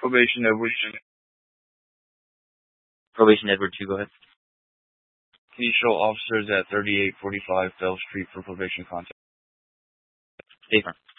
Probation Edward. Probation Edward 2, go ahead. Can you show officers at 3845 Bell Street for probation contact? Stay firm.